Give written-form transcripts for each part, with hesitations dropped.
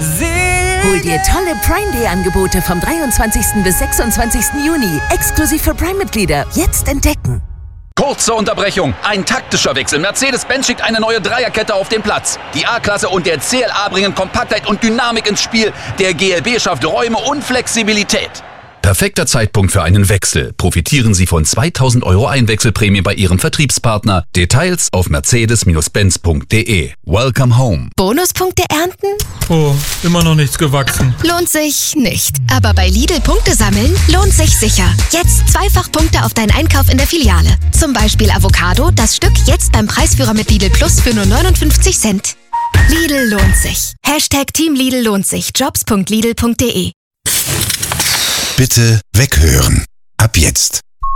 Hol dir tolle Prime Day Angebote vom 23. bis 26. Juni. Exklusiv für Prime-Mitglieder. Jetzt entdecken. Kurze Unterbrechung. Ein taktischer Wechsel. Mercedes-Benz schickt eine neue Dreierkette auf den Platz. Die A-Klasse und der CLA bringen Kompaktheit und Dynamik ins Spiel. Der GLB schafft Räume und Flexibilität. Perfekter Zeitpunkt für einen Wechsel. Profitieren Sie von 2.000 € Einwechselprämie bei Ihrem Vertriebspartner. Details auf mercedes-benz.de. Welcome home. Bonuspunkte ernten? Oh, immer noch nichts gewachsen. Lohnt sich nicht. Aber bei Lidl Punkte sammeln lohnt sich sicher. Jetzt zweifach Punkte auf deinen Einkauf in der Filiale. Zum Beispiel Avocado, das Stück jetzt beim Preisführer mit Lidl Plus für nur 59 Cent. Lidl lohnt sich. #Team Lidl lohnt sich. Jobs.lidl.de. Bitte weghören. Ab jetzt.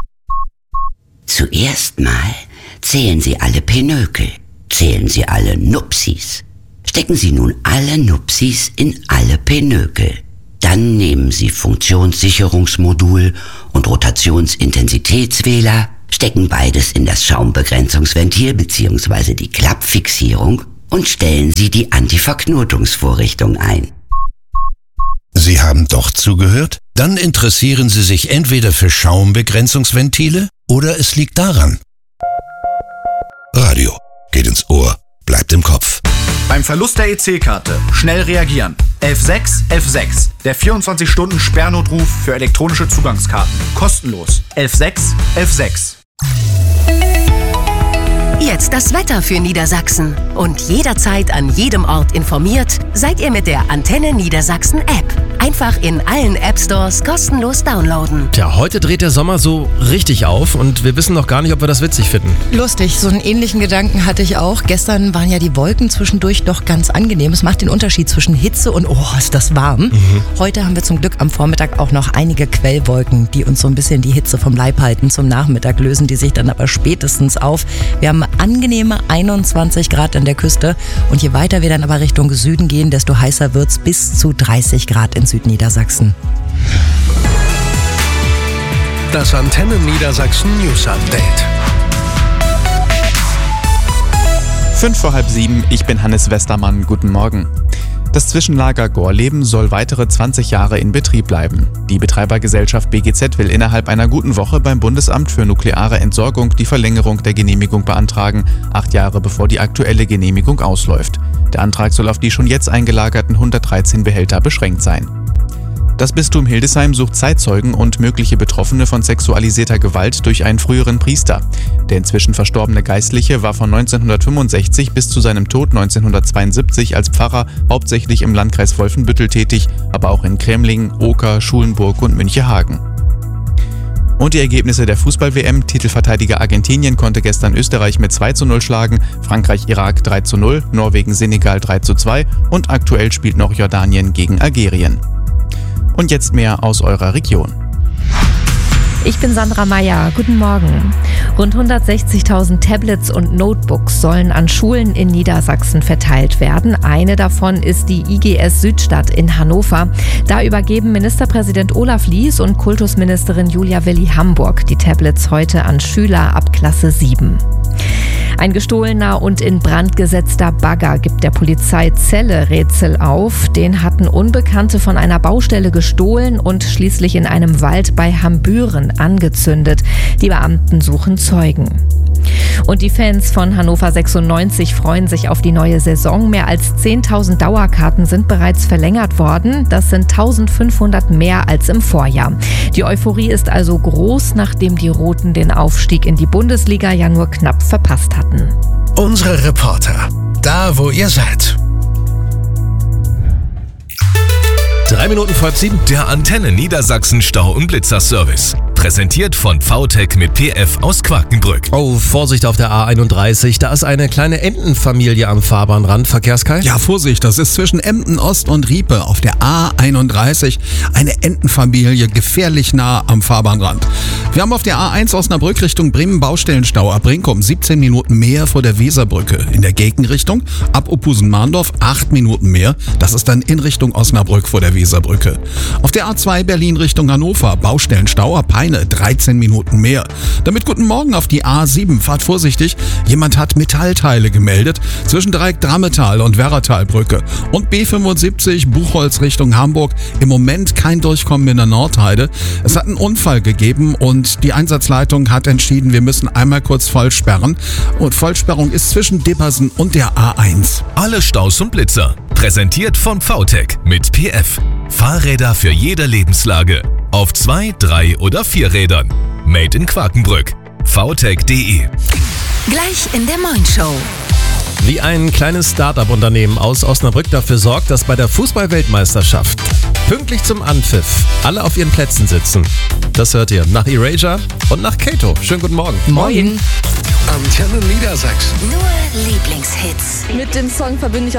Zuerst mal zählen Sie alle Pinökel. Zählen Sie alle Nupsis. Stecken Sie nun alle Nupsis in alle Pinökel. Dann nehmen Sie Funktionssicherungsmodul und Rotationsintensitätswähler, stecken beides in das Schaumbegrenzungsventil bzw. die Klappfixierung und stellen Sie die Antiverknotungsvorrichtung ein. Sie haben doch zugehört? Dann interessieren Sie sich entweder für Schaumbegrenzungsventile oder es liegt daran. Radio geht ins Ohr, bleibt im Kopf. Beim Verlust der EC-Karte schnell reagieren. 11611. Der 24-Stunden-Sperrnotruf für elektronische Zugangskarten. Kostenlos. 11611. Jetzt das Wetter für Niedersachsen. Und jederzeit an jedem Ort informiert seid ihr mit der Antenne Niedersachsen App. Einfach in allen App-Stores kostenlos downloaden. Tja, heute dreht der Sommer so richtig auf und wir wissen noch gar nicht, ob wir das witzig finden. Lustig, so einen ähnlichen Gedanken hatte ich auch. Gestern waren ja die Wolken zwischendurch doch ganz angenehm. Es macht den Unterschied zwischen Hitze und ist das warm. Heute haben wir zum Glück am Vormittag auch noch einige Quellwolken, die uns so ein bisschen die Hitze vom Leib halten. Zum Nachmittag lösen die sich dann aber spätestens auf. Wir haben angenehme 21 Grad an der Küste und je weiter wir dann aber Richtung Süden gehen, desto heißer wird's, bis zu 30 Grad in Südniedersachsen. Das Antenne Niedersachsen News Update. 6:05, ich bin Hannes Westermann, guten Morgen. Das Zwischenlager Gorleben soll weitere 20 Jahre in Betrieb bleiben. Die Betreibergesellschaft BGZ will innerhalb einer guten Woche beim Bundesamt für nukleare Entsorgung die Verlängerung der Genehmigung beantragen, 8 Jahre bevor die aktuelle Genehmigung ausläuft. Der Antrag soll auf die schon jetzt eingelagerten 113 Behälter beschränkt sein. Das Bistum Hildesheim sucht Zeitzeugen und mögliche Betroffene von sexualisierter Gewalt durch einen früheren Priester. Der inzwischen verstorbene Geistliche war von 1965 bis zu seinem Tod 1972 als Pfarrer hauptsächlich im Landkreis Wolfenbüttel tätig, aber auch in Kremlingen, Oker, Schulenburg und Münchehagen. Und die Ergebnisse der Fußball-WM. Titelverteidiger Argentinien konnte gestern Österreich mit 2:0 schlagen, Frankreich-Irak 3:0, Norwegen-Senegal 3:2 und aktuell spielt noch Jordanien gegen Algerien. Und jetzt mehr aus eurer Region. Ich bin Sandra Meyer. Guten Morgen. Rund 160.000 Tablets und Notebooks sollen an Schulen in Niedersachsen verteilt werden. Eine davon ist die IGS Südstadt in Hannover. Da übergeben Ministerpräsident Olaf Lies und Kultusministerin Julia Willi-Hamburg die Tablets heute an Schüler ab Klasse 7. Ein gestohlener und in Brand gesetzter Bagger gibt der Polizei Celle-Rätsel auf. Den hatten Unbekannte von einer Baustelle gestohlen und schließlich in einem Wald bei Hambüren angezündet. Die Beamten suchen Zeugen. Und die Fans von Hannover 96 freuen sich auf die neue Saison. Mehr als 10.000 Dauerkarten sind bereits verlängert worden. Das sind 1.500 mehr als im Vorjahr. Die Euphorie ist also groß, nachdem die Roten den Aufstieg in die Bundesliga ja nur knapp verpasst hatten. Unsere Reporter, da wo ihr seid. 6:03. Der Antenne Niedersachsen Stau- und Blitzerservice. Präsentiert von VTech mit PF aus Quakenbrück. Oh, Vorsicht auf der A31, da ist eine kleine Entenfamilie am Fahrbahnrand. Verkehrskai? Ja, Vorsicht, das ist zwischen Emden Ost und Riepe auf der A31. Eine Entenfamilie gefährlich nah am Fahrbahnrand. Wir haben auf der A1 Osnabrück Richtung Bremen Baustellenstau ab Brinkum 17 Minuten mehr vor der Weserbrücke. In der Gegenrichtung ab Opusen-Mahndorf 8 Minuten mehr. Das ist dann in Richtung Osnabrück vor der Weserbrücke. Auf der A2 Berlin Richtung Hannover Baustellenstau ab Peine alleine 13 Minuten mehr. Damit guten Morgen auf die A7. Fahrt vorsichtig. Jemand hat Metallteile gemeldet zwischen Dreieck Drammetal und Werratalbrücke. Und B75 Buchholz Richtung Hamburg. Im Moment kein Durchkommen in der Nordheide. Es hat einen Unfall gegeben und die Einsatzleitung hat entschieden, wir müssen einmal kurz vollsperren. Und Vollsperrung ist zwischen Dippersen und der A1. Alle Staus und Blitzer. Präsentiert von VTEC mit PF. Fahrräder für jede Lebenslage. Auf 2, 3 oder 4 Rädern. Made in Quakenbrück. VTEC.de. Gleich in der Moin-Show. Wie ein kleines Start-up-Unternehmen aus Osnabrück dafür sorgt, dass bei der Fußball-Weltmeisterschaft pünktlich zum Anpfiff alle auf ihren Plätzen sitzen. Das hört ihr nach Erasure und nach Kato. Schönen guten Morgen. Moin. Antenne Niedersachsen. Nur Lieblingshits. Mit dem Song verbinde ich